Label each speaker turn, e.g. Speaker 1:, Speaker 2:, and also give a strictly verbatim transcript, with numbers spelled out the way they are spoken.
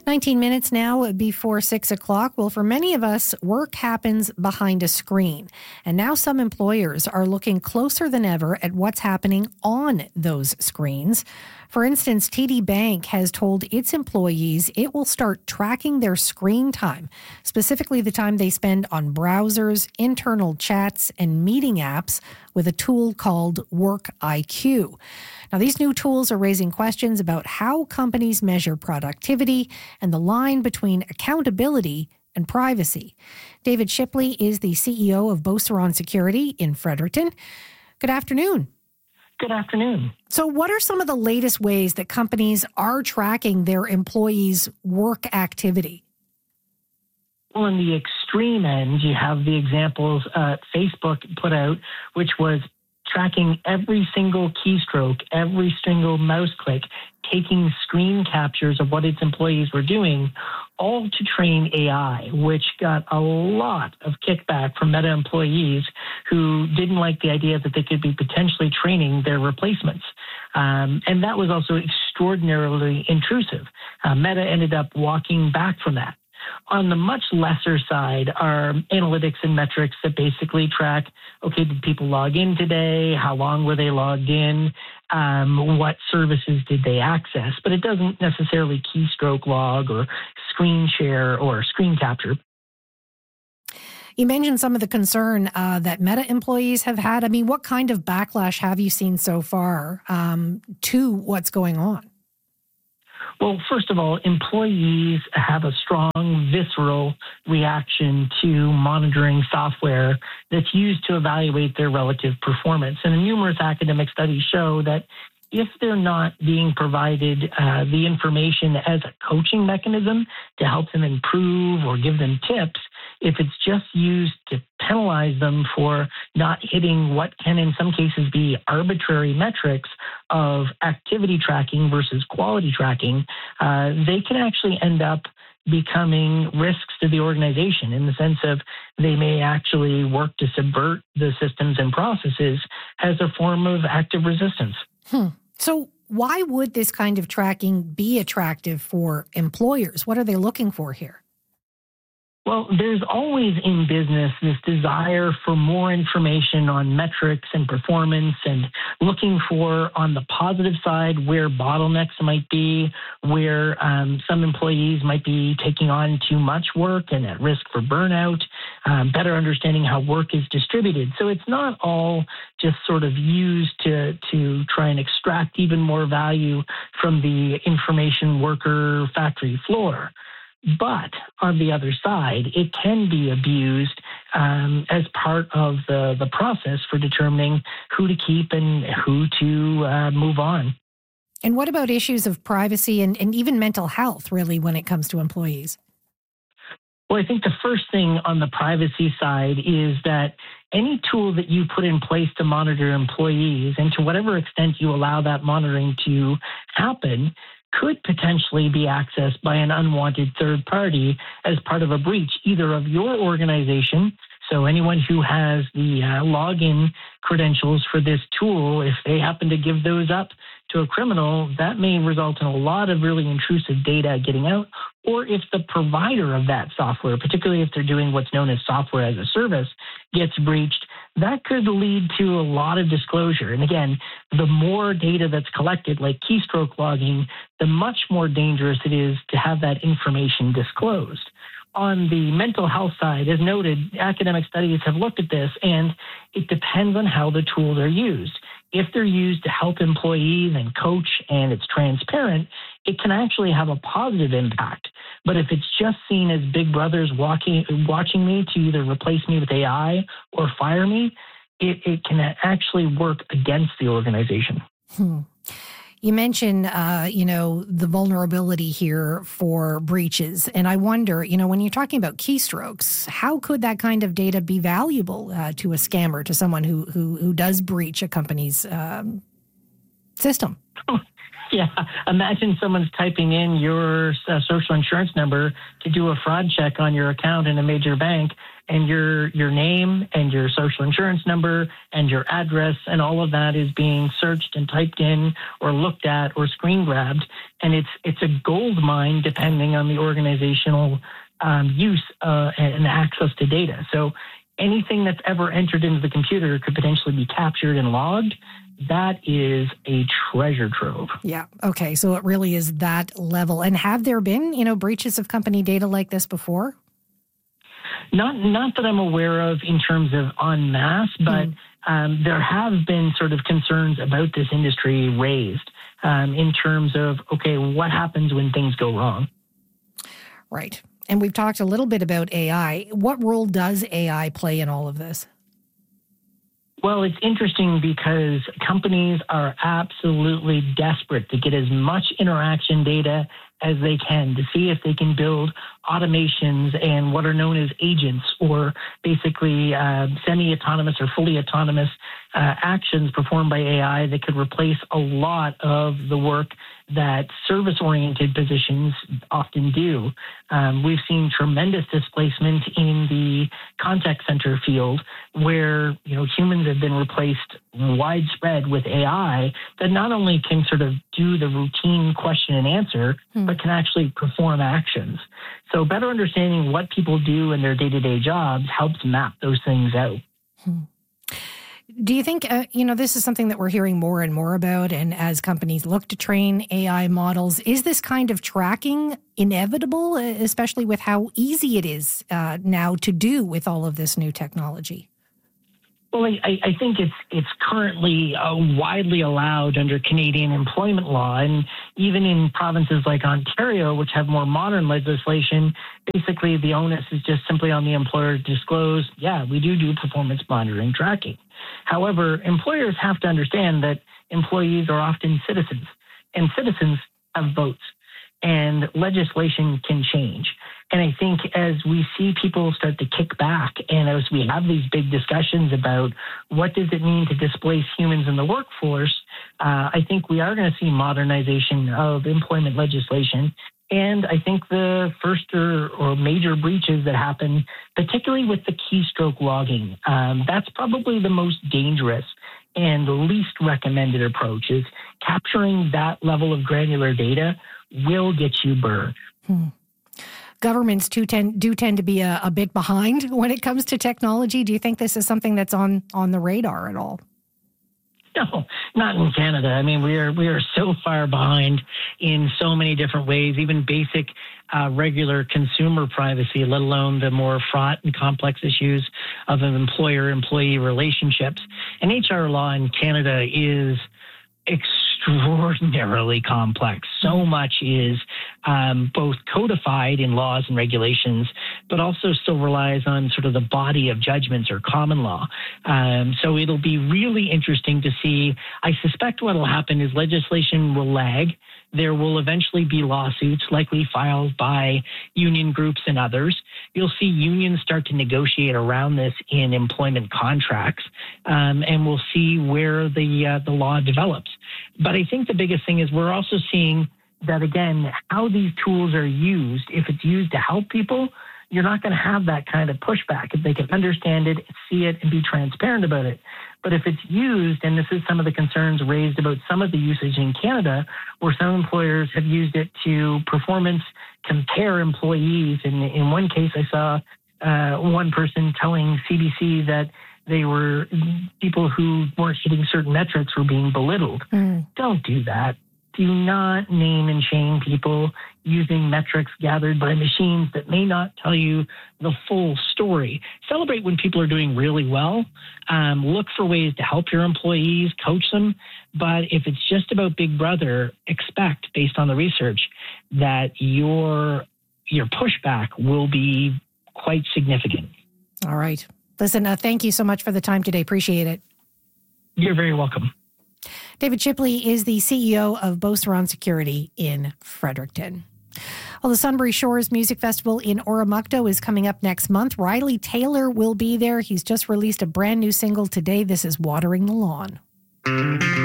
Speaker 1: nineteen minutes now before six o'clock. Well, for many of us, work happens behind a screen. And now some employers are looking closer than ever at what's happening on those screens. For instance, T D Bank has told its employees it will start tracking their screen time, specifically the time they spend on browsers, internal chats, and meeting apps with a tool called Work I Q. Now, these new tools are raising questions about how companies measure productivity and the line between accountability and privacy. David Shipley is the C E O of Beauceron Security in Fredericton. Good afternoon.
Speaker 2: Good afternoon.
Speaker 1: So what are some of the latest ways that companies are tracking their employees' work activity?
Speaker 2: Well, in the extreme end, you have the examples uh, Facebook put out, which was tracking every single keystroke, every single mouse click, taking screen captures of what its employees were doing, all to train A I, which got a lot of kickback from Meta employees who didn't like the idea that they could be potentially training their replacements. Um, and that was also extraordinarily intrusive. Uh, Meta ended up walking back from that. On the much lesser side are analytics and metrics that basically track, okay, did people log in today? How long were they logged in? Um, what services did they access? But it doesn't necessarily keystroke log or screen share or screen capture.
Speaker 1: You mentioned some of the concern uh, that Meta employees have had. I mean, what kind of backlash have you seen so far um, to what's going on?
Speaker 2: Well, first of all, employees have a strong, visceral reaction to monitoring software that's used to evaluate their relative performance. And numerous academic studies show that if they're not being provided uh, the information as a coaching mechanism to help them improve or give them tips, if it's just used to penalize them for not hitting what can in some cases be arbitrary metrics of activity tracking versus quality tracking, uh, they can actually end up becoming risks to the organization in the sense of they may actually work to subvert the systems and processes as a form of active resistance.
Speaker 1: Hmm. So why would this kind of tracking be attractive for employers? What are they looking for here?
Speaker 2: Well, there's always in business this desire for more information on metrics and performance and looking for, on the positive side, where bottlenecks might be, where um, some employees might be taking on too much work and at risk for burnout, um, better understanding how work is distributed. So it's not all just sort of used to, to try and extract even more value from the information worker factory floor. But on the other side, it can be abused um, as part of the, the process for determining who to keep and who to uh, move on.
Speaker 1: And what about issues of privacy and, and even mental health, really, when it comes to employees?
Speaker 2: Well, I think the first thing on the privacy side is that any tool that you put in place to monitor employees, and to whatever extent you allow that monitoring to happen, could potentially be accessed by an unwanted third party as part of a breach, either of your organization. So anyone who has the uh, login credentials for this tool, if they happen to give those up to a criminal, that may result in a lot of really intrusive data getting out. Or if the provider of that software, particularly if they're doing what's known as software as a service, gets breached, that could lead to a lot of disclosure. And again, the more data that's collected, like keystroke logging, the much more dangerous it is to have that information disclosed. On the mental health side, as noted, academic studies have looked at this, and it depends on how the tools are used. If they're used to help employees and coach and it's transparent, it can actually have a positive impact. But if it's just seen as big brothers walking, watching me to either replace me with A I or fire me, it, it can actually work against the organization.
Speaker 1: Hmm. You mentioned, uh, you know, the vulnerability here for breaches. And I wonder, you know, when you're talking about keystrokes, how could that kind of data be valuable uh, to a scammer, to someone who who, who does breach a company's um, system?
Speaker 2: Yeah, imagine someone's typing in your uh, social insurance number to do a fraud check on your account in a major bank, and your your name and your social insurance number and your address and all of that is being searched and typed in or looked at or screen grabbed, and it's it's a gold mine depending on the organizational um, use uh, and access to data. So anything that's ever entered into the computer could potentially be captured and logged. That is a treasure trove.
Speaker 1: Yeah. Okay. So it really is that level. And have there been, you know, breaches of company data like this before?
Speaker 2: Not not that I'm aware of in terms of en masse, but mm. um, there have been sort of concerns about this industry raised um, in terms of, okay, what happens when things go wrong?
Speaker 1: Right. And we've talked a little bit about A I. What role does A I play in all of this?
Speaker 2: Well, it's interesting because companies are absolutely desperate to get as much interaction data as they can to see if they can build automations and what are known as agents, or basically uh, semi-autonomous or fully autonomous uh, actions performed by A I that could replace a lot of the work that service-oriented positions often do. Um, we've seen tremendous displacement in the contact center field, where you know humans have been replaced widespread with A I that not only can sort of do the routine question and answer, hmm. but can actually perform actions. So better understanding what people do in their day-to-day jobs helps map those things out.
Speaker 1: Hmm. Do you think, uh, you know, this is something that we're hearing more and more about, and as companies look to train A I models, is this kind of tracking inevitable, especially with how easy it is uh, now to do with all of this new technology?
Speaker 2: Well, I, I think it's it's currently uh, widely allowed under Canadian employment law, and even in provinces like Ontario, which have more modern legislation, basically the onus is just simply on the employer to disclose, yeah, we do do performance monitoring tracking. However, employers have to understand that employees are often citizens, and citizens have votes, and legislation can change. And I think as we see people start to kick back, and as we have these big discussions about what does it mean to displace humans in the workforce, uh, I think we are going to see modernization of employment legislation. And I think the first or, or major breaches that happen, particularly with the keystroke logging, um, that's probably the most dangerous and the least recommended approach. Is capturing that level of granular data will get you burned.
Speaker 1: Hmm. Governments too tend, do tend to be a, a bit behind when it comes to technology. Do you think this is something that's on, on the radar at all?
Speaker 2: No, not in Canada. I mean, we are we are so far behind in so many different ways, even basic uh, regular consumer privacy, let alone the more fraught and complex issues of an employer-employee relationships. And H R law in Canada is extraordinarily complex. So much is um, both codified in laws and regulations, but also still relies on sort of the body of judgments or common law. Um, so it'll be really interesting to see. I suspect what will happen is legislation will lag. There will eventually be lawsuits, likely filed by union groups and others. You'll see unions start to negotiate around this in employment contracts, um, and we'll see where the uh, the law develops. But I think the biggest thing is we're also seeing that, again, how these tools are used. If it's used to help people, you're not going to have that kind of pushback if they can understand it, see it, and be transparent about it. But if it's used, and this is some of the concerns raised about some of the usage in Canada, where some employers have used it to performance compare employees. And in one case, I saw uh, one person telling C B C that they were people who weren't hitting certain metrics were being belittled. Mm. Don't do that. Do not name and shame people using metrics gathered by machines that may not tell you the full story. Celebrate when people are doing really well. Um, look for ways to help your employees, coach them. But if it's just about Big Brother, expect, based on the research, that your your pushback will be quite significant.
Speaker 1: All right. Listen, uh, thank you so much for the time today. Appreciate it.
Speaker 2: You're very welcome.
Speaker 1: David Shipley is the C E O of Beauceron Security in Fredericton. Well, the Sunbury Shores Music Festival in Oromocto is coming up next month. Riley Taylor will be there. He's just released a brand new single today. This is Watering the Lawn.